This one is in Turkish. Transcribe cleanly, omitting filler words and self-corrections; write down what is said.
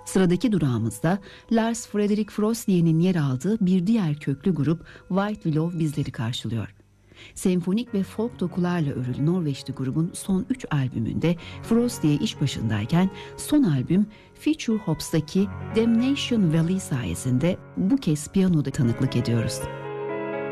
Sıradaki durağımızda Lars Frederik Frostier'in yer aldığı bir diğer köklü grup White Willow bizleri karşılıyor. Senfonik ve folk dokularla örülü Norveçli grubun son 3 albümünde Frostier iş başındayken son albüm Future Hops'taki Damnation Valley sayesinde bu kez piyanoda tanıklık ediyoruz.